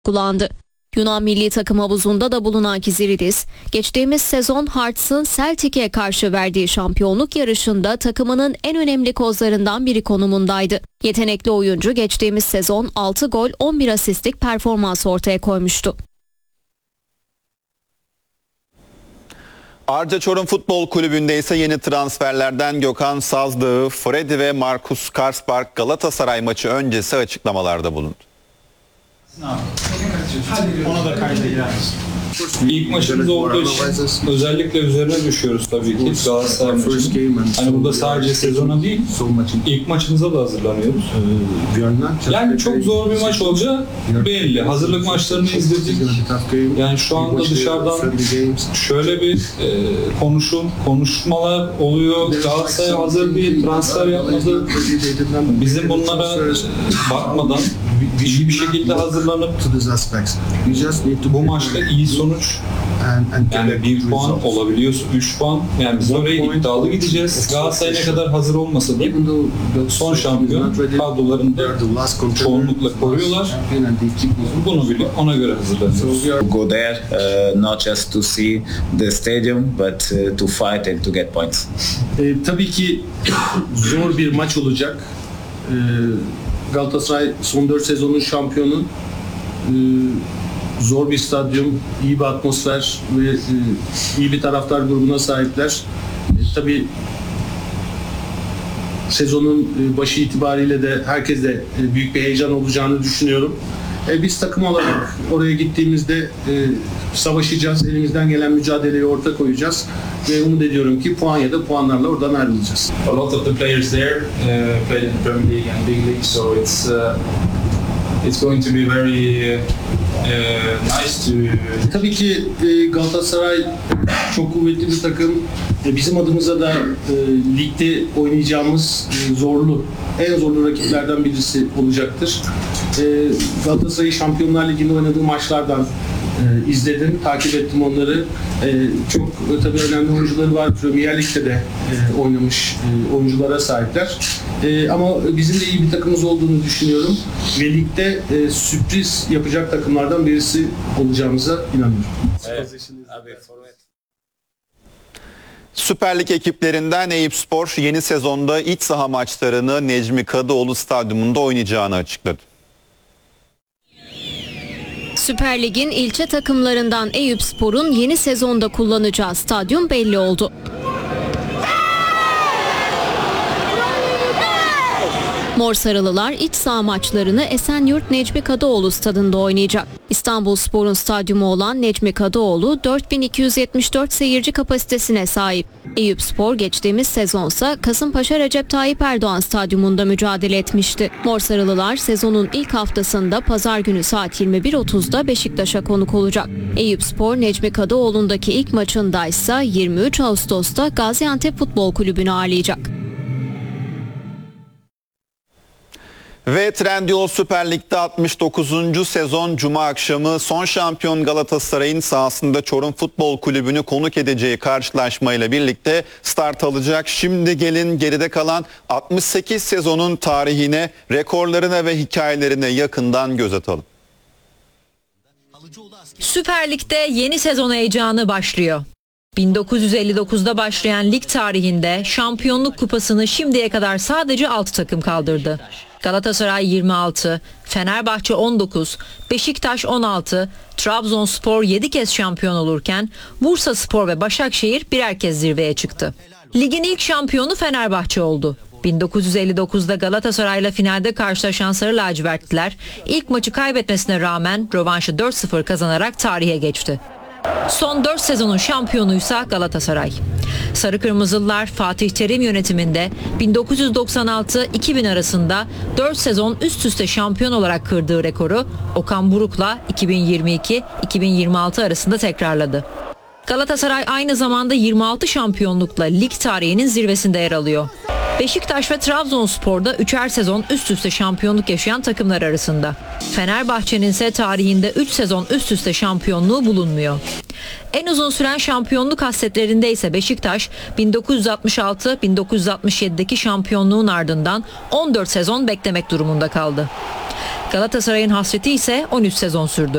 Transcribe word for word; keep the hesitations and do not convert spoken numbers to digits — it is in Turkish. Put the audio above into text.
kullandı. Yunan milli takım havuzunda da bulunan Kiziridis, geçtiğimiz sezon Hearts'ın Celtic'e karşı verdiği şampiyonluk yarışında takımının en önemli kozlarından biri konumundaydı. Yetenekli oyuncu geçtiğimiz sezon altı gol on bir asistlik performans ortaya koymuştu. Arca Çorum Futbol Kulübü'nde ise yeni transferlerden Gökhan Sazdığı, Freddy ve Markus Karspark Galatasaray maçı öncesi açıklamalarda bulundu. Ona da kayda gireriz. İlk maçımız olduğu için özellikle üzerine düşüyoruz tabii ki Galatasaray maçının. Hani burada sadece sezona değil, ilk maçımıza da hazırlanıyoruz. Yani çok zor bir maç olacağı belli. Hazırlık maçlarını izledik. Yani şu anda dışarıdan şöyle bir e, konuşum, konuşmalar oluyor. Galatasaray hazır bir transfer yapmadı. Bizim bunlara bakmadan iyi bir şekilde hazırlanıp bu maçta iyi sonuç, yani bir puan olabiliyorsa üç puan, yani biz oraya iddialı gideceğiz. Galatasaray ne kadar hazır olmasa da son şampiyon kadrolarında çoğunlukla koruyorlar. Bunu bilip ona göre hazırlanıyoruz. Go there, uh, not just to see the stadium, but uh, to fight and to get points. E, tabii ki zor bir maç olacak. E, Galatasaray son dört sezonun şampiyonu. E, zor bir stadyum, iyi bir atmosfer ve e, iyi bir taraftar grubuna sahipler. E, tabii sezonun e, başı itibariyle de herkes de e, büyük bir heyecan olacağını düşünüyorum. E, biz takım olarak oraya gittiğimizde e, savaşacağız, elimizden gelen mücadeleyi ortaya koyacağız ve umut ediyorum ki puan ya da puanlarla oradan ayrılacağız. A lot of the players there uh, played in the Premier League and Big League, so it's uh, it's going to be very uh, nice to. Tabii ki e, Galatasaray çok kuvvetli bir takım. E, bizim adımıza da e, ligde oynayacağımız e, zorlu, en zorlu rakiplerden birisi olacaktır. E, Galatasaray Şampiyonlar Ligi'nde oynadığı maçlardan e, izledim, takip ettim onları. E, çok e, tabii önemli oyuncuları var. Premier Lig'de de e, oynamış e, oyunculara sahipler. E, ama bizim de iyi bir takımımız olduğunu düşünüyorum. Ve ligde e, sürpriz yapacak takımlardan birisi olacağımıza inanıyorum. Evet. Süper Lig ekiplerinden Eyüpspor yeni sezonda iç saha maçlarını Necmi Kadıoğlu Stadyumunda oynayacağını açıkladı. Süper Lig'in ilçe takımlarından Eyüpspor'un yeni sezonda kullanacağı stadyum belli oldu. Mor Sarılılar iç saha maçlarını Esenyurt Necmi Kadıoğlu stadında oynayacak. İstanbulspor'un stadyumu olan Necmi Kadıoğlu dört bin iki yüz yetmiş dört seyirci kapasitesine sahip. Eyüpspor geçtiğimiz sezonsa Kasımpaşa Recep Tayyip Erdoğan stadyumunda mücadele etmişti. Mor Sarılılar sezonun ilk haftasında pazar günü saat yirmi bir otuzda Beşiktaş'a konuk olacak. Eyüpspor Necmi Kadıoğlu'ndaki ilk maçında ise yirmi üç Ağustos'ta Gaziantep Futbol Kulübü'nü ağırlayacak. Ve Trendyol Süper Lig'de altmış dokuzuncu sezon Cuma akşamı son şampiyon Galatasaray'ın sahasında Çorum Futbol Kulübü'nü konuk edeceği karşılaşmayla birlikte start alacak. Şimdi gelin geride kalan altmış sekiz sezonun tarihine, rekorlarına ve hikayelerine yakından göz atalım. Süper Lig'de yeni sezon heyecanı başlıyor. bin dokuz yüz elli dokuzda başlayan lig tarihinde şampiyonluk kupasını şimdiye kadar sadece altı takım kaldırdı. Galatasaray yirmi altı, Fenerbahçe on dokuz, Beşiktaş on altı, Trabzonspor yedi kez şampiyon olurken Bursaspor ve Başakşehir birer kez zirveye çıktı. Ligin ilk şampiyonu Fenerbahçe oldu. bin dokuz yüz elli dokuzda Galatasaray'la finalde karşılaşan Sarı Lacivertliler ilk maçı kaybetmesine rağmen rövanşı dört sıfır kazanarak tarihe geçti. Son dört sezonun şampiyonuysa Galatasaray. Sarı Kırmızılılar Fatih Terim yönetiminde bin dokuz yüz doksan altı iki bin arasında dört sezon üst üste şampiyon olarak kırdığı rekoru Okan Buruk'la iki bin yirmi iki iki bin yirmi altı arasında tekrarladı. Galatasaray aynı zamanda yirmi altı şampiyonlukla lig tarihinin zirvesinde yer alıyor. Beşiktaş ve Trabzonspor'da üçer sezon üst üste şampiyonluk yaşayan takımlar arasında. Fenerbahçe'nin ise tarihinde üç sezon üst üste şampiyonluğu bulunmuyor. En uzun süren şampiyonluk hasretlerinde ise Beşiktaş bin dokuz yüz altmış altı bin dokuz yüz altmış yedideki şampiyonluğun ardından on dört sezon beklemek durumunda kaldı. Galatasaray'ın hasreti ise on üç sezon sürdü.